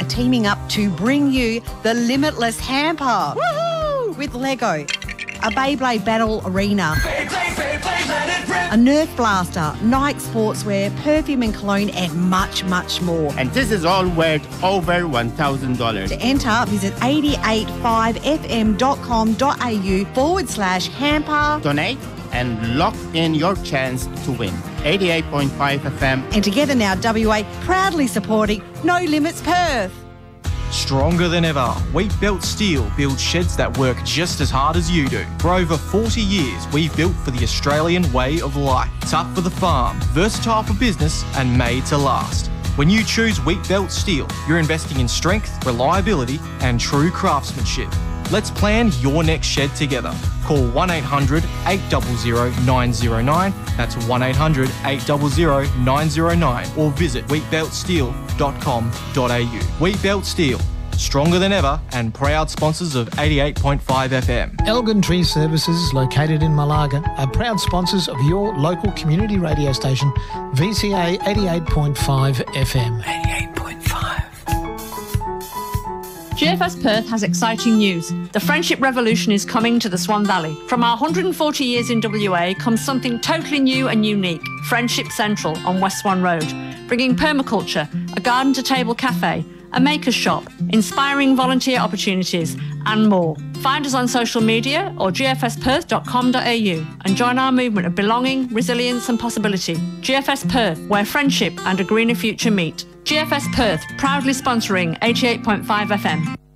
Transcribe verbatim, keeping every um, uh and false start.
teaming up to bring you the Limitless Hamper. Woohoo! With Lego, a Beyblade Battle Arena, Beyblade, Beyblade, let it rip. a Nerf Blaster, Nike Sportswear, perfume and cologne, and much, much more. And this is all worth over one thousand dollars. To enter, visit eight eight five f m dot com dot a u forward slash hamper. Donate and lock in your chance to win. eighty-eight point five F M. And Together Now W A, proudly supporting No Limits Perth. Stronger than ever, Wheatbelt Steel builds sheds that work just as hard as you do. For over forty years, we've built for the Australian way of life. Tough for the farm, versatile for business, and made to last. When you choose Wheatbelt Steel, you're investing in strength, reliability, and true craftsmanship. Let's plan your next shed together. Call one eight hundred eight hundred nine oh nine, that's one eight hundred eight hundred nine oh nine, or visit wheatbelt steel dot com dot a u. Wheatbelt Steel, stronger than ever and proud sponsors of eighty-eight point five F M. Elgin Tree Services, located in Malaga, are proud sponsors of your local community radio station, V C A eighty-eight point five F M. eighty-eight point five. G F S Perth has exciting news. The Friendship Revolution is coming to the Swan Valley. From our one hundred forty years in W A comes something totally new and unique, Friendship Central on West Swan Road, bringing permaculture, a garden-to-table cafe, a maker's shop, inspiring volunteer opportunities, and more. Find us on social media or g f s perth dot com dot a u and join our movement of belonging, resilience and possibility. G F S Perth, where friendship and a greener future meet. G F S Perth, proudly sponsoring eighty-eight point five F M.